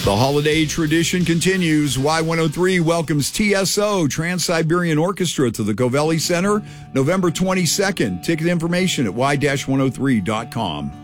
The holiday tradition continues. Y103 welcomes TSO, Trans-Siberian Orchestra, to the Covelli Center, November 22nd. Ticket information at y-103.com.